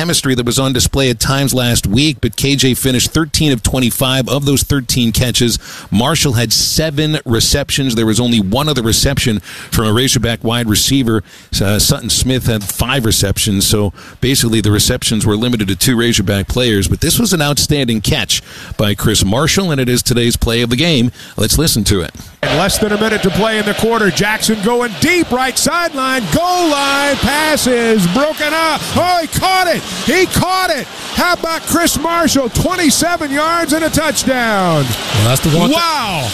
chemistry that was on display at times last week, but KJ finished 13 of 25. Of those 13 catches, Marshall had 7 receptions. There was only one other reception from a Razorback wide receiver. Sutton Smith had 5 receptions, so basically the receptions were limited to 2 Razorback players, but this was an outstanding catch by Chris Marshall, and it is today's play of the game. Let's listen to it. Less than a minute to play in the quarter. Jackson going deep, right sideline, goal line, pass is broken up. Oh, he caught it. He caught it. How about Chris Marshall? 27 yards and a touchdown. Well, that's the one. Wow.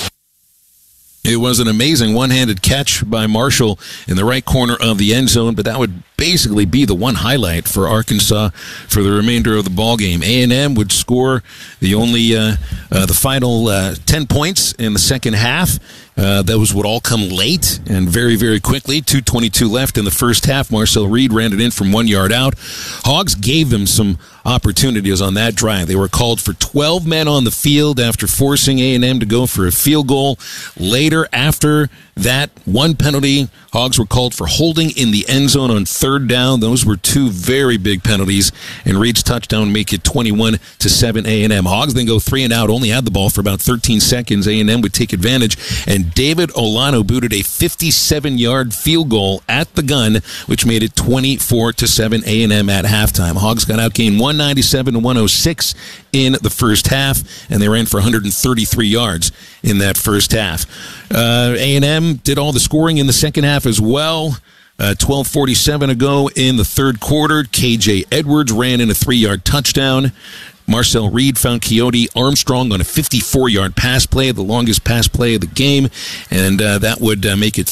It was an amazing one-handed catch by Marshall in the right corner of the end zone, but that would basically be the one highlight for Arkansas for the remainder of the ball game. A&M would score the final 10 points in the second half. Those would all come late and very, very quickly. 2:22 left in the first half. Marcel Reed ran it in from 1 yard out. Hogs gave them some opportunities on that drive. They were called for 12 men on the field after forcing A&M to go for a field goal. Later, after that one penalty, Hogs were called for holding in the end zone on 3rd down. Those were 2 very big penalties, and Reed's touchdown make it 21-7 A&M. Hogs then go 3 and out, only had the ball for about 13 seconds. A&M would take advantage, and David Olano booted a 57-yard field goal at the gun, which made it 24-7 A&M at halftime. Hogs got outgained 197-106 in the first half, and they ran for 133 yards in that first half. A&M did all the scoring in the second half as well. 12:47 to go in the third quarter. KJ Edwards ran in a 3-yard touchdown. Marcel Reed found Keone Armstrong on a 54-yard pass play, the longest pass play of the game, and that would make it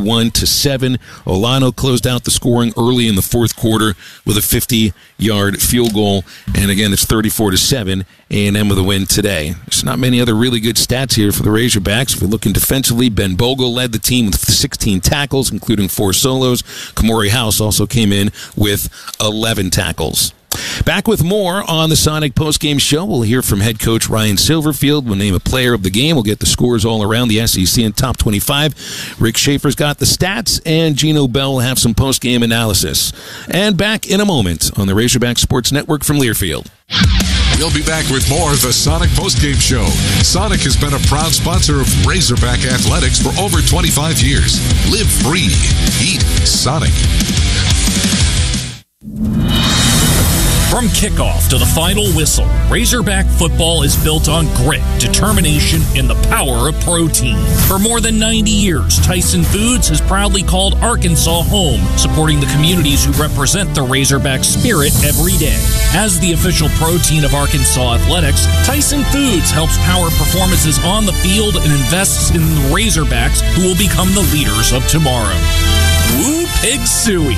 31-7. Olano closed out the scoring early in the fourth quarter with a 50-yard field goal, and again, it's 34-7. A&M with a win today. There's not many other really good stats here for the Razorbacks. If we're looking defensively, Ben Bogle led the team with 16 tackles, including 4 solos. Kamori House also came in with 11 tackles. Back with more on the Sonic postgame show. We'll hear from head coach Ryan Silverfield. We'll name a player of the game. We'll get the scores all around the SEC and top 25. Rick Schaefer's got the stats, and Gino Bell will have some postgame analysis. And back in a moment on the Razorback Sports Network from Learfield. We'll be back with more of the Sonic postgame show. Sonic has been a proud sponsor of Razorback Athletics for over 25 years. Live free. Eat Sonic. From kickoff to the final whistle, Razorback football is built on grit, determination, and the power of protein. For more than 90 years, Tyson Foods has proudly called Arkansas home, supporting the communities who represent the Razorback spirit every day. As the official protein of Arkansas Athletics, Tyson Foods helps power performances on the field and invests in the Razorbacks, who will become the leaders of tomorrow. Woo Pig Suey!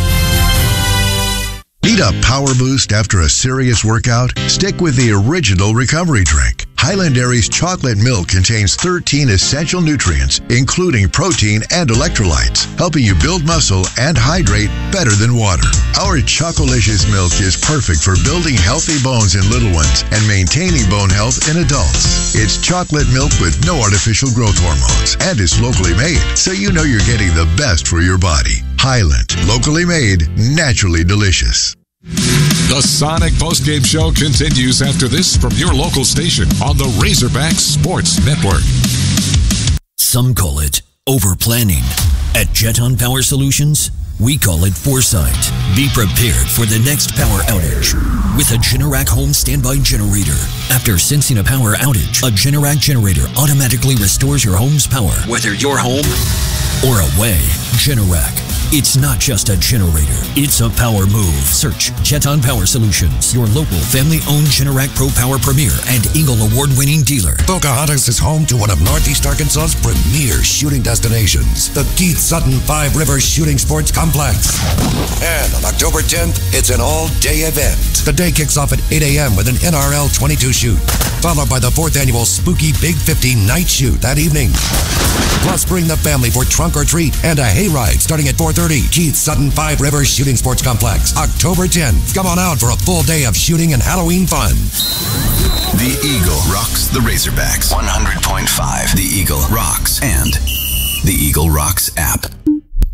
Need a power boost after a serious workout? Stick with the original recovery drink. Highland Dairy's chocolate milk contains 13 essential nutrients, including protein and electrolytes, helping you build muscle and hydrate better than water. Our Chocolicious milk is perfect for building healthy bones in little ones and maintaining bone health in adults. It's chocolate milk with no artificial growth hormones and is locally made, so you know you're getting the best for your body. Highland, locally made, naturally delicious. The Sonic postgame show continues after this from your local station on the Razorback Sports Network. Some call it over-planning. At Jeton Power Solutions, we call it foresight. Be prepared for the next power outage with a Generac home standby generator. After sensing a power outage, a Generac generator automatically restores your home's power, whether you're home or away. Generac. It's not just a generator, it's a power move. Search Jeton Power Solutions, your local family-owned Generac Pro Power Premier and Eagle Award-winning dealer. Pocahontas is home to one of Northeast Arkansas's premier shooting destinations, the Keith Sutton Five Rivers Shooting Sports Complex. And on October 10th, it's an all-day event. The day kicks off at 8 a.m. with an NRL 22 shoot, followed by the 4th annual Spooky Big 50 night shoot that evening. Plus, bring the family for trunk or treat and a hayride starting at 4:30. Keith Sutton Five Rivers Shooting Sports Complex, October 10th. Come on out for a full day of shooting and Halloween fun. The Eagle rocks the Razorbacks. 100.5. The Eagle rocks and the Eagle Rocks app.